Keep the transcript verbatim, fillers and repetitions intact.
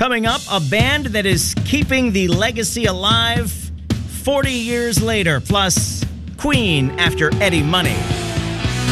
Coming up, a band that is keeping the legacy alive forty years later, plus Queen after Eddie Money.